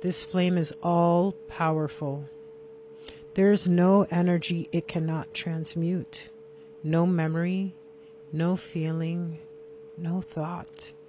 This flame is all powerful. There is no energy it cannot transmute, no memory, no feeling, no thought.